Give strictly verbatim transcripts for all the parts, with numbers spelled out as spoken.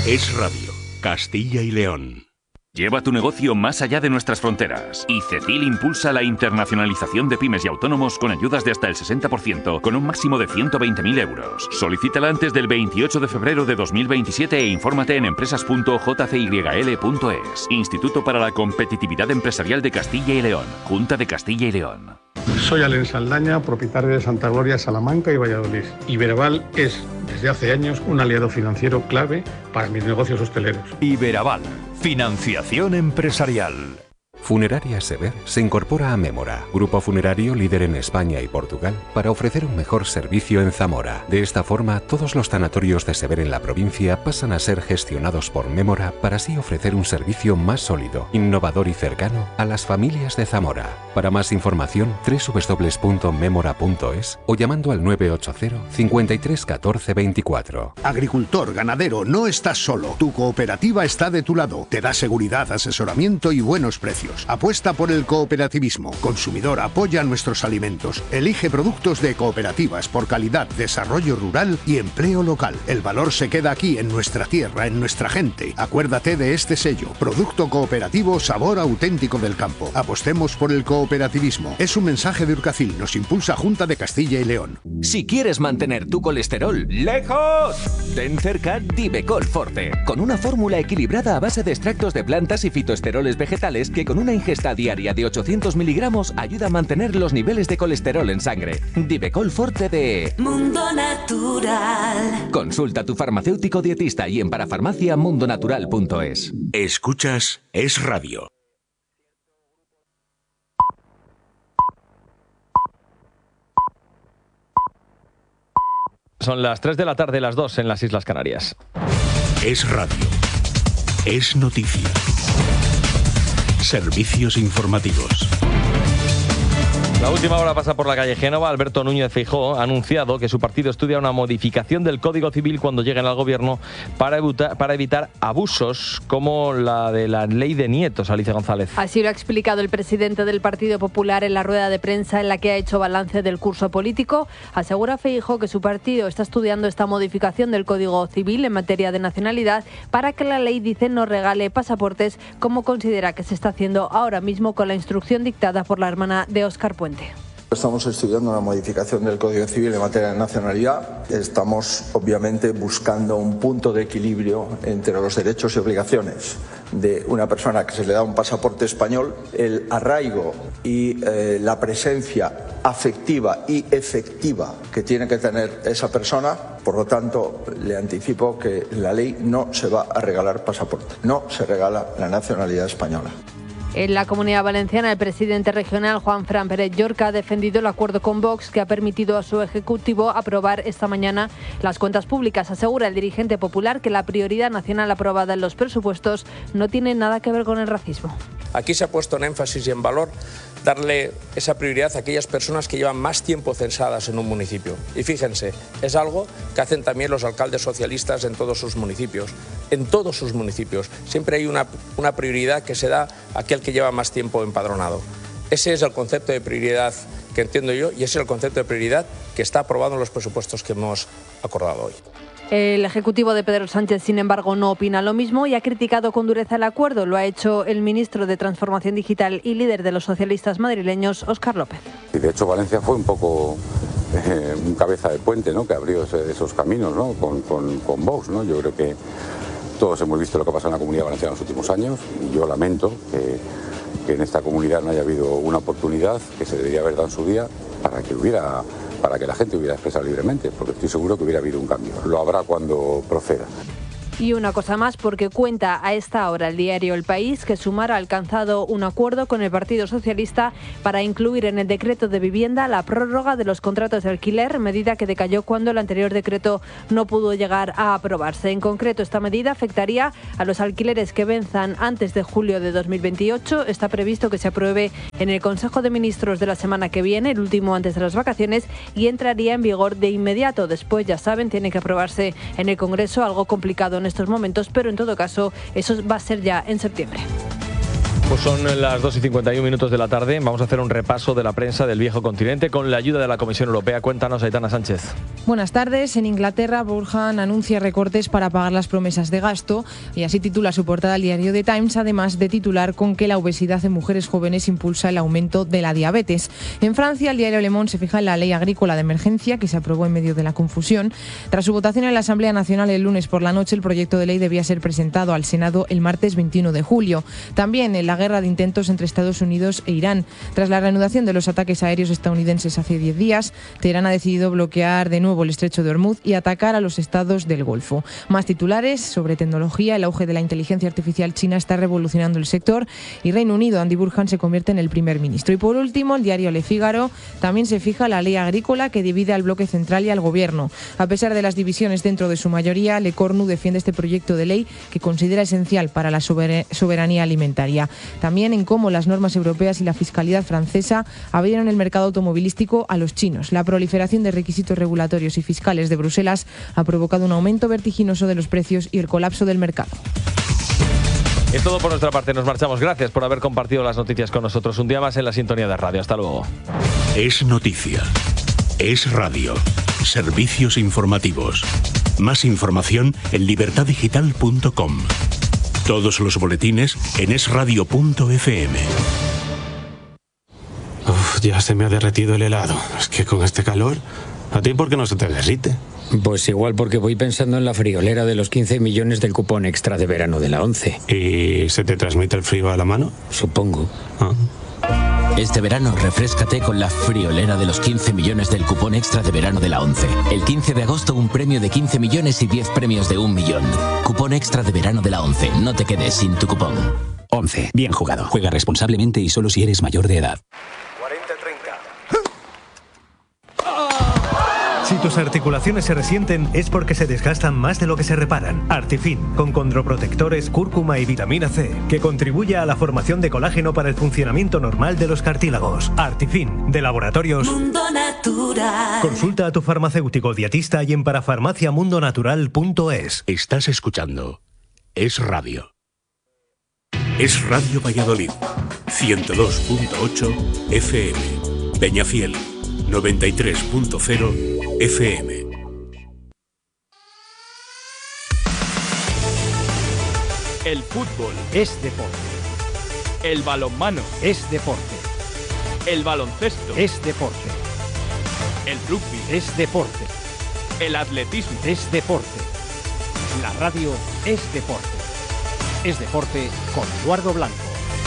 Es Radio, Castilla y León. Lleva tu negocio más allá de nuestras fronteras. Y CECIL impulsa la internacionalización de pymes y autónomos con ayudas de hasta el sesenta por ciento, con un máximo de ciento veinte mil euros. Solicítala antes del veintiocho de febrero de dos mil veintisiete e infórmate en empresas punto j c y l punto es. Instituto para la Competitividad Empresarial de Castilla y León. Junta de Castilla y León. Soy Alen Saldaña, propietario de Santa Gloria, Salamanca y Valladolid. Iberaval es, desde hace años, un aliado financiero clave para mis negocios hosteleros. Iberaval, financiación empresarial. Funeraria Sever se incorpora a Mémora, grupo funerario líder en España y Portugal, para ofrecer un mejor servicio en Zamora. De esta forma, todos los tanatorios de Sever en la provincia pasan a ser gestionados por Mémora para así ofrecer un servicio más sólido, innovador y cercano a las familias de Zamora. Para más información, doble u doble u doble u punto memora punto es o llamando al nueve ocho cero, cincuenta y tres, catorce, veinticuatro. Agricultor, ganadero, no estás solo. Tu cooperativa está de tu lado. Te da seguridad, asesoramiento y buenos precios. Apuesta por el cooperativismo. Consumidor, apoya nuestros alimentos. Elige productos de cooperativas por calidad, desarrollo rural y empleo local. El valor se queda aquí, en nuestra tierra, en nuestra gente. Acuérdate de este sello. Producto cooperativo, sabor auténtico del campo. Apostemos por el cooperativismo. Es un mensaje de Urcacil. Nos impulsa Junta de Castilla y León. Si quieres mantener tu colesterol lejos, ten cerca Divecol Forte, con una fórmula equilibrada a base de extractos de plantas y fitoesteroles vegetales que con una ingesta diaria de ochocientos miligramos ayuda a mantener los niveles de colesterol en sangre. Divecol Forte de Mundo Natural. Consulta a tu farmacéutico dietista y en parafarmacia mundonatural punto es. Escuchas Es Radio. Son las tres de la tarde, las dos en las Islas Canarias. Es Radio. Es noticia. Servicios informativos. La última hora pasa por la calle Génova. Alberto Núñez Feijóo ha anunciado que su partido estudia una modificación del Código Civil cuando lleguen al gobierno para evitar, para evitar abusos como la de la ley de nietos. Alicia González. Así lo ha explicado el presidente del Partido Popular en la rueda de prensa en la que ha hecho balance del curso político. Asegura Feijóo que su partido está estudiando esta modificación del Código Civil en materia de nacionalidad para que la ley, dice, no regale pasaportes, como considera que se está haciendo ahora mismo con la instrucción dictada por la hermana de Óscar Puente. Estamos estudiando una modificación del Código Civil en materia de nacionalidad. Estamos, obviamente, buscando un punto de equilibrio entre los derechos y obligaciones de una persona que se le da un pasaporte español, el arraigo y eh, la presencia afectiva y efectiva que tiene que tener esa persona. Por lo tanto, le anticipo que la ley no se va a regalar pasaporte, no se regala la nacionalidad española. En la Comunidad Valenciana, el presidente regional, Juanfran Pérez Llorca, ha defendido el acuerdo con Vox que ha permitido a su Ejecutivo aprobar esta mañana las cuentas públicas. Asegura el dirigente popular que la prioridad nacional aprobada en los presupuestos no tiene nada que ver con el racismo. Aquí se ha puesto en énfasis y en valor darle esa prioridad a aquellas personas que llevan más tiempo censadas en un municipio. Y fíjense, es algo que hacen también los alcaldes socialistas en todos sus municipios. En todos sus municipios. Siempre hay una, una prioridad que se da a aquel que lleva más tiempo empadronado. Ese es el concepto de prioridad que entiendo yo y ese es el concepto de prioridad que está aprobado en los presupuestos que hemos acordado hoy. El Ejecutivo de Pedro Sánchez, sin embargo, no opina lo mismo y ha criticado con dureza el acuerdo. Lo ha hecho el ministro de Transformación Digital y líder de los socialistas madrileños, Óscar López. Y de hecho Valencia fue un poco eh, un cabeza de puente, ¿no?, que abrió ese, esos caminos, ¿no?, con, con, con Vox, ¿no? Yo creo que todos hemos visto lo que ha pasado en la Comunidad Valenciana en los últimos años y yo lamento que, que en esta comunidad no haya habido una oportunidad que se debería haber dado en su día para que hubiera... para que la gente hubiera expresado libremente, porque estoy seguro que hubiera habido un cambio. Lo habrá cuando proceda. Y una cosa más, porque cuenta a esta hora el diario El País que Sumar ha alcanzado un acuerdo con el Partido Socialista para incluir en el decreto de vivienda la prórroga de los contratos de alquiler, medida que decayó cuando el anterior decreto no pudo llegar a aprobarse. En concreto, esta medida afectaría a los alquileres que venzan antes de julio de dos mil veintiocho. Está previsto que se apruebe en el Consejo de Ministros de la semana que viene, el último antes de las vacaciones, y entraría en vigor de inmediato. Después, ya saben, tiene que aprobarse en el Congreso, algo complicado en estos momentos, pero en todo caso eso va a ser ya en septiembre. Pues son las dos y cincuenta y un minutos de la tarde. Vamos a hacer un repaso de la prensa del viejo continente con la ayuda de la Comisión Europea. Cuéntanos, Aitana Sánchez. Buenas tardes. En Inglaterra, Burhan anuncia recortes para pagar las promesas de gasto y así titula su portada el diario The Times, además de titular con que la obesidad en mujeres jóvenes impulsa el aumento de la diabetes. En Francia, el diario Le Monde se fija en la ley agrícola de emergencia que se aprobó en medio de la confusión. Tras su votación en la Asamblea Nacional el lunes por la noche, el proyecto de ley debía ser presentado al Senado el martes veintiuno de julio. También en la guerra de intentos entre Estados Unidos e Irán. Tras la reanudación de los ataques aéreos estadounidenses hace diez días, Teherán ha decidido bloquear de nuevo el estrecho de Hormuz y atacar a los estados del Golfo. Más titulares sobre tecnología. El auge de la inteligencia artificial china está revolucionando el sector y Reino Unido, Andy Burhan se convierte en el primer ministro. Y por último, el diario Le Figaro también se fija la ley agrícola que divide al bloque central y al gobierno. A pesar de las divisiones dentro de su mayoría, Le Cornu defiende este proyecto de ley que considera esencial para la soberanía alimentaria. También en cómo las normas europeas y la fiscalidad francesa abrieron el mercado automovilístico a los chinos. La proliferación de requisitos regulatorios y fiscales de Bruselas ha provocado un aumento vertiginoso de los precios y el colapso del mercado. Es todo por nuestra parte, nos marchamos. Gracias por haber compartido las noticias con nosotros un día más en la sintonía de radio. Hasta luego. Es noticia. Es radio. Servicios informativos. Más información en libertad digital punto com. Todos los boletines en es radio punto efe eme. Uf, ya se me ha derretido el helado. Es que con este calor, ¿a ti por qué no se te derrite? Pues igual porque voy pensando en la friolera de los quince millones del cupón extra de verano de la ONCE. ¿Y se te transmite el frío a la mano? Supongo. Ah. Este verano refréscate con la friolera de los quince millones del cupón extra de verano de la ONCE. El quince de agosto un premio de quince millones y diez premios de un millón. Cupón extra de verano de la ONCE. No te quedes sin tu cupón. ONCE. Bien jugado. Juega responsablemente y solo si eres mayor de edad. Si tus articulaciones se resienten es porque se desgastan más de lo que se reparan. Artifin, con condroprotectores, cúrcuma y vitamina C, que contribuye a la formación de colágeno para el funcionamiento normal de los cartílagos. Artifin, de Laboratorios Mundo Natural. Consulta a tu farmacéutico dietista y en parafarmacia mundo natural punto es. Estás escuchando Es Radio. Es Radio Valladolid, ciento dos punto ocho efe eme. Peñafiel, noventa y tres punto cero efe eme. El fútbol es deporte. El balonmano es deporte. El baloncesto es deporte. El rugby es deporte. El atletismo es deporte. La radio es deporte. Es deporte con Eduardo Blanco.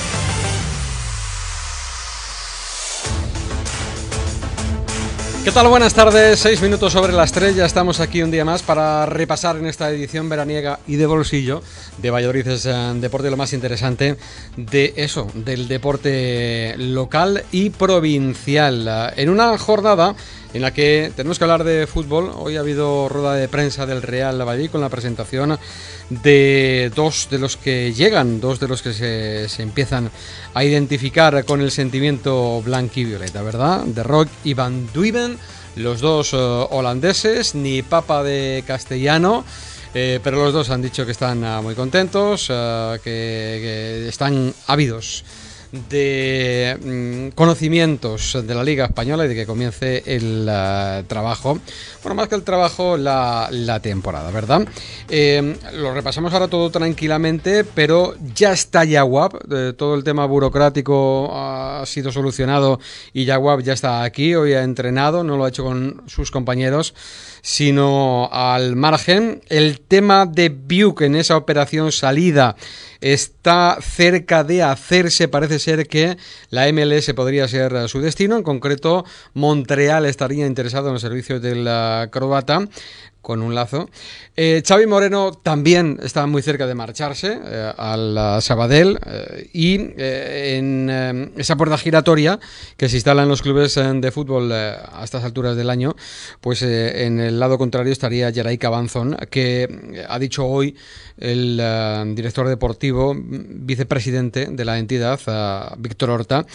¿Qué tal? Buenas tardes, seis minutos sobre las tres, ya estamos aquí un día más para repasar en esta edición veraniega y de bolsillo de Valladolid es deporte, lo más interesante de eso, del deporte local y provincial. En una jornada en la que tenemos que hablar de fútbol, hoy ha habido rueda de prensa del Real Valladolid con la presentación de dos de los que llegan, dos de los que se, se empiezan a identificar con el sentimiento blanquivioleta, ¿verdad? De Rock y Van Duiven, los dos uh, holandeses, ni papa de castellano, eh, pero los dos han dicho que están uh, muy contentos, uh, que, que están ávidos de mm, conocimientos de la Liga Española y de que comience el uh, trabajo, bueno, más que el trabajo, la, la temporada, ¿verdad? Eh, lo repasamos ahora todo tranquilamente, pero ya está Yaguab, eh, todo el tema burocrático ha sido solucionado y Yaguab ya está aquí, hoy ha entrenado, no lo ha hecho con sus compañeros, sino al margen. El tema de Biuk en esa operación salida está cerca de hacerse, parece ser que la eme ele ese podría ser su destino, en concreto Montreal estaría interesado en el servicio del croata con un lazo. Eh, Xavi Moreno también está muy cerca de marcharse eh, al Sabadell eh, y eh, en eh, esa puerta giratoria que se instala en los clubes eh, de fútbol eh, a estas alturas del año, pues eh, en el lado contrario estaría Geray Cabanzón, que ha dicho hoy el uh, director deportivo, vicepresidente de la entidad, uh, Víctor Horta,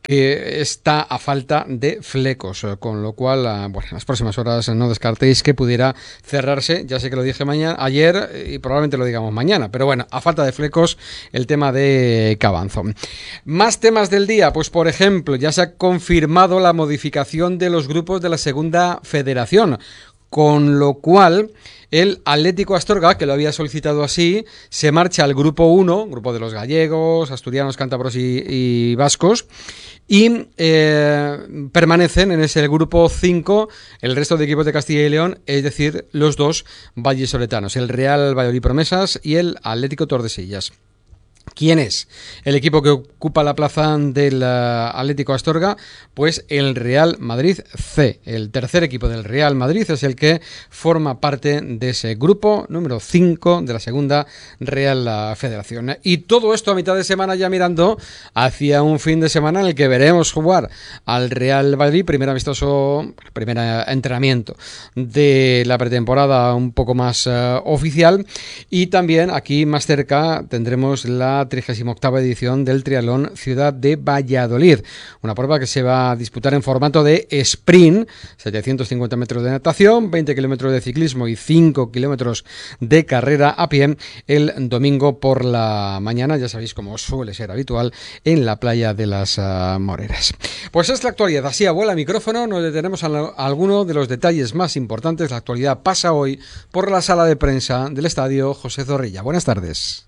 que está a falta de flecos, con lo cual, bueno, en las próximas horas no descartéis que pudiera cerrarse. Ya sé que lo dije mañana, ayer y probablemente lo digamos mañana, pero bueno, a falta de flecos el tema de Cabanzo. Más temas del día, pues por ejemplo, ya se ha confirmado la modificación de los grupos de la segunda federación, con lo cual el Atlético Astorga, que lo había solicitado así, se marcha al grupo uno, grupo de los gallegos, asturianos, cántabros y, y vascos, y eh, permanecen en ese grupo cinco el resto de equipos de Castilla y León, es decir, los dos vallisoletanos, el Real Valladolid Promesas y el Atlético Tordesillas. ¿Quién es el equipo que ocupa la plaza del uh, Atlético Astorga? Pues el Real Madrid C. El tercer equipo del Real Madrid es el que forma parte de ese grupo número cinco de la segunda Real uh, Federación. Y todo esto a mitad de semana, ya mirando hacia un fin de semana en el que veremos jugar al Real Madrid, primer amistoso, primer entrenamiento de la pretemporada un poco más uh, oficial, y también aquí más cerca tendremos la trigésima octava edición del Triatlón Ciudad de Valladolid, una prueba que se va a disputar en formato de sprint, setecientos cincuenta metros de natación, veinte kilómetros de ciclismo y cinco kilómetros de carrera a pie el domingo por la mañana, ya sabéis, como suele ser habitual, en la playa de las uh, Moreras. Pues es la actualidad, así a vuela micrófono, nos detenemos a, la, a alguno de los detalles más importantes. La actualidad pasa hoy por la sala de prensa del Estadio José Zorrilla. Buenas tardes.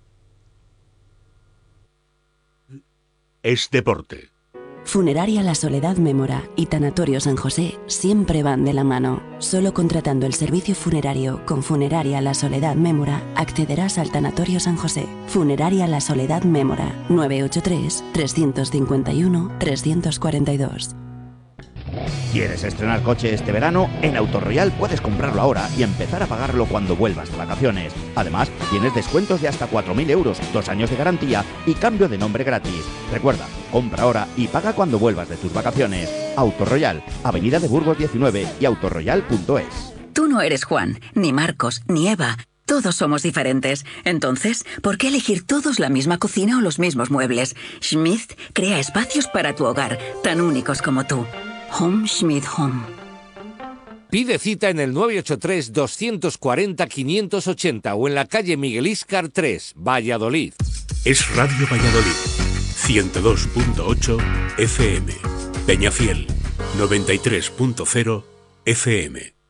Es deporte. Funeraria La Soledad Mémora y Tanatorio San José siempre van de la mano. Solo contratando el servicio funerario con Funeraria La Soledad Mémora accederás al Tanatorio San José. Funeraria La Soledad Mémora, nueve ocho tres, tres cinco uno, tres cuatro dos. ¿Quieres estrenar coche este verano? En Autoroyal puedes comprarlo ahora y empezar a pagarlo cuando vuelvas de vacaciones. Además, tienes descuentos de hasta cuatro mil euros, dos años de garantía y cambio de nombre gratis. Recuerda, compra ahora y paga cuando vuelvas de tus vacaciones. Autoroyal, Avenida de Burgos diecinueve y autoroyal punto es. Tú no eres Juan, ni Marcos, ni Eva. Todos somos diferentes. Entonces, ¿por qué elegir todos la misma cocina o los mismos muebles? Schmidt crea espacios para tu hogar, tan únicos como tú. Home Schmidt Home. Pide cita en el nueve ocho tres, dos cuatro cero, cinco ocho cero o en la calle Miguel Íscar tres, Valladolid. Es Radio Valladolid, ciento dos punto ocho F M. Peñafiel, noventa y tres punto cero F M.